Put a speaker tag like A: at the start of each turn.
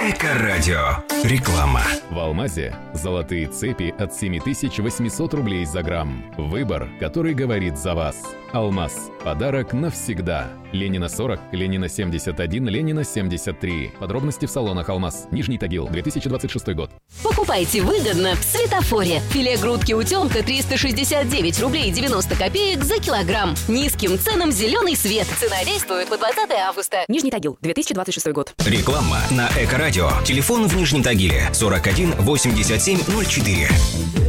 A: Эко-радио. Реклама.
B: В Алмазе золотые цепи от 7800 рублей за грамм. Выбор, который говорит за вас. Алмаз. Подарок навсегда. Ленина 40, Ленина 71, Ленина 73. Подробности в салонах Алмаз. Нижний Тагил, 2026 год.
C: Покупайте выгодно в Светофоре. Филе грудки утенка 369 рублей 90 копеек за килограмм. Низким ценам зеленый свет. Цена действует по 20 августа.
D: Нижний Тагил, 2026 год.
A: Реклама на Эко-радио. Телефон в Нижнем Тагиле 41 87 04.